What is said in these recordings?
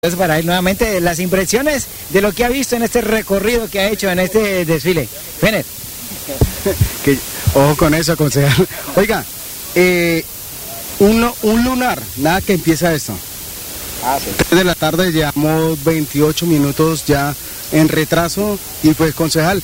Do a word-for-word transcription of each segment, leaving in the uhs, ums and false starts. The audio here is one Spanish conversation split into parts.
Entonces, para él nuevamente las impresiones de lo que ha visto en este recorrido que ha hecho en este desfile. Fener. Que, ojo con eso, concejal. Oiga, eh, uno, un lunar, nada que empieza esto. Ah, sí. tres de la tarde, llevamos veintiocho minutos ya en retraso y pues, concejal,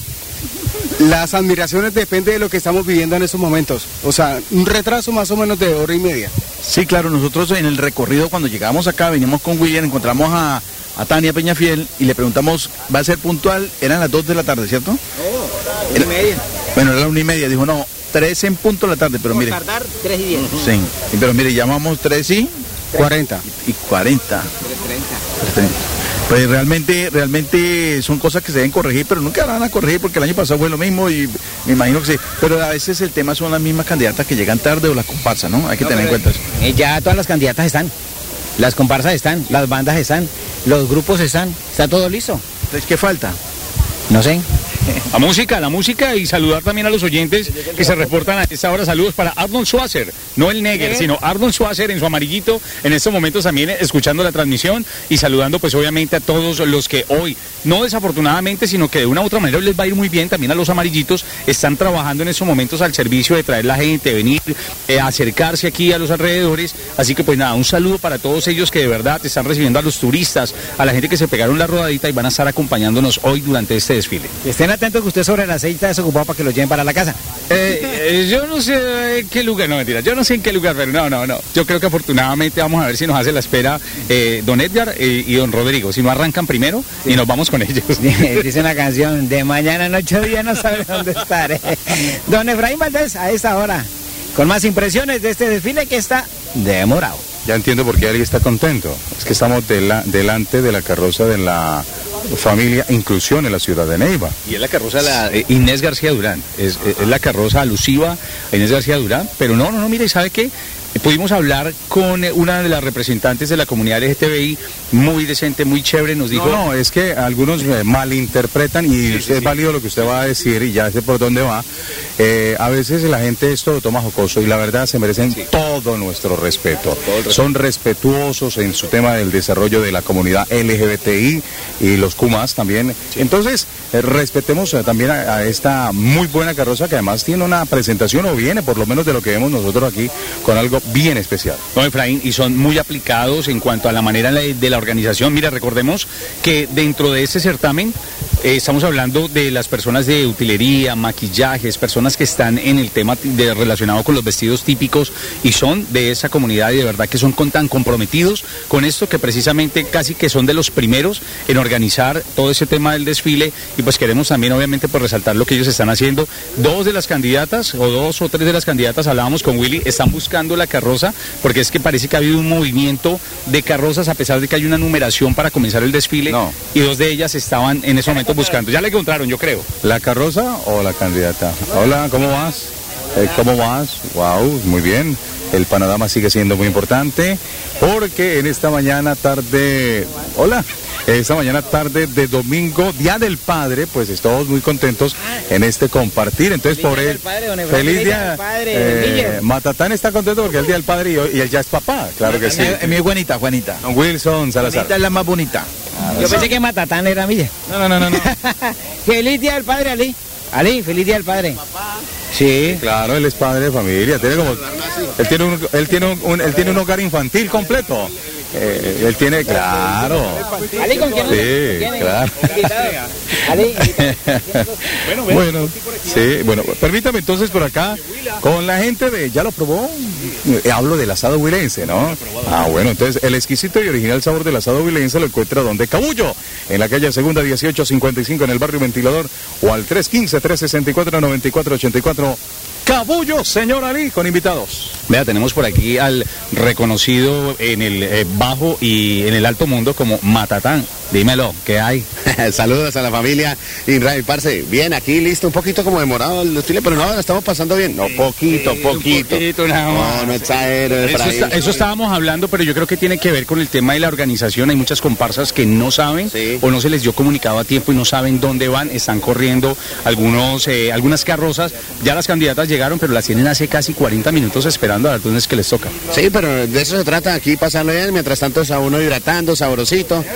las admiraciones dependen de lo que estamos viviendo en estos momentos. O sea, un retraso más o menos de hora y media. Sí, claro, nosotros en el recorrido cuando llegamos acá, venimos con William, encontramos a, a Tania Peñafiel y le preguntamos, ¿va a ser puntual? Eran las dos de la tarde, ¿cierto? No, una y media. Bueno, era la una y media, dijo, no, tres en punto de la tarde, pero Por mire. tardar, tres y diez. Sí, pero mire, llamamos tres y cuarenta. y cuarenta. tres treinta. Pues realmente, realmente son cosas que se deben corregir, pero nunca van a corregir porque el año pasado fue lo mismo y me imagino que sí. Pero a veces el tema son las mismas candidatas que llegan tarde o las comparsas, ¿no? Hay que No, tener en pero, cuenta eso. eh, ya todas las candidatas están. Las comparsas están, las bandas están, los grupos están. Está todo listo. Entonces, ¿qué falta? No sé. La música, la música y saludar también a los oyentes que se reportan a esta hora. Saludos para Arnold Schwarzer, no el Neger, ¿Eh? sino Arnold Schwarzer en su amarillito, en estos momentos también escuchando la transmisión y saludando pues obviamente a todos los que hoy, no desafortunadamente, sino que de una u otra manera les va a ir muy bien, también a los amarillitos, están trabajando en estos momentos al servicio de traer la gente, venir, eh, acercarse aquí a los alrededores. Así que pues nada, un saludo para todos ellos que de verdad están recibiendo a los turistas, a la gente que se pegaron la rodadita y van a estar acompañándonos hoy durante este desfile. Estén atentos que usted sobre las seis está desocupado para que lo lleven para la casa. Eh, eh, yo no sé en qué lugar, no mentira, yo no sé en qué lugar, pero no, no, no. Yo creo que afortunadamente vamos a ver si nos hace la espera eh, don Edgar eh, y don Rodrigo. Si no arrancan primero sí. Y nos vamos con ellos. Dice una canción, de mañana en ocho días no sabe dónde estaré. Don Efraín Valdés, a esta hora, con más impresiones de este desfile que está demorado. Ya entiendo por qué alguien está contento. Es que estamos de la, delante de la carroza de la familia Inclusión en la ciudad de Neiva. Y es la carroza de la eh, Inés García Durán, es, es la carroza alusiva a Inés García Durán, pero no, no, no, mire, ¿sabe qué? Pudimos hablar con una de las representantes de la comunidad L G T B I, muy decente, muy chévere, nos dijo... No, no, es que algunos eh, malinterpretan y sí, sí, es sí. válido lo que usted va a decir y ya sé por dónde va. Eh, a veces la gente esto lo toma jocoso y la verdad se merecen sí. todo nuestro respeto. Todo respeto. Son respetuosos en su tema del desarrollo de la comunidad L G B T I y los Q más también. Sí. Entonces, eh, respetemos eh, también a, a esta muy buena carroza que además tiene una presentación o viene, por lo menos de lo que vemos nosotros aquí, con algo bien especial. No, Efraín, y son muy aplicados en cuanto a la manera de la organización. Mira, recordemos que dentro de este certamen eh, estamos hablando de las personas de utilería, maquillajes, personas que están en el tema de, relacionado con los vestidos típicos y son de esa comunidad y de verdad que son con, tan comprometidos con esto que precisamente casi que son de los primeros en organizar todo ese tema del desfile y pues queremos también obviamente pues resaltar lo que ellos están haciendo. Dos de las candidatas o dos o tres de las candidatas, hablábamos con Willy, están buscando la carroza, porque es que parece que ha habido un movimiento de carrozas a pesar de que hay una numeración para comenzar el desfile no. Y dos de ellas estaban en ese momento buscando. Ya le encontraron, yo creo. ¿La carroza o la candidata? Hola, ¿cómo vas? Eh, ¿Cómo vas? Wow, muy bien. El panorama sigue siendo muy importante porque en esta mañana tarde, hola, esta mañana tarde de domingo, Día del Padre, pues estamos muy contentos en este compartir. Entonces por él, feliz día del padre. Eh, Matatán está contento porque es el Día del Padre y, y él ya es papá, claro que sí. Es mi Juanita, Juanita. Don Wilson Salazar. Juanita es la más bonita. Ah, Yo pensé que Matatán era mía. No, no, no, no. no. Feliz Día del Padre, Ali. Ali, feliz Día del Padre. Papá. Sí. Sí, claro, él es padre de familia, tiene como, él tiene un, él tiene un, un él tiene un hogar infantil completo. Eh, él tiene, claro. Ali, ¿con quién? Sí, ¿Quién? claro. Ali. Bueno, bueno, sí, bueno, permítame entonces por acá, con la gente de, ¿ya lo probó? Eh, hablo del asado huilense, ¿no? Ah, bueno, entonces el exquisito y original sabor del asado huilense lo encuentra donde Cabullo, en la calle Segunda dieciocho cincuenta y cinco en el barrio Ventilador o al tres uno cinco, tres seis cuatro, nueve cuatro ocho cuatro. Cabullo, señor Ali, con invitados. Vea, tenemos por aquí al reconocido en el eh, bajo y en el alto mundo como Matatán. Dímelo, ¿qué hay? Saludos a la familia Inray, parce. Bien, aquí listo, un poquito como demorado el desfile, pero no, lo estamos pasando bien. No, poquito, Sí, poquito. un poquito nada más. No, no exagero. Eso, Efraín. está- eso estábamos hablando, pero yo creo que tiene que ver con el tema de la organización. Hay muchas comparsas que no saben Sí. o no se les dio comunicado a tiempo y no saben dónde van. Están corriendo algunos, eh, algunas carrozas. Ya las candidatas llegaron, pero las tienen hace casi cuarenta minutos esperando a las dones que les toca. Sí, pero de eso se trata aquí, pasarlo bien. Mientras tanto, a uno hidratando, sabrosito.